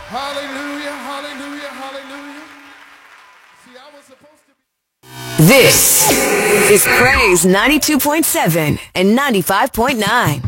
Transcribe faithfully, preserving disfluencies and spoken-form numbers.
Hallelujah, hallelujah, hallelujah. See, I was supposed to be. This is Praise ninety-two point seven and ninety-five point nine.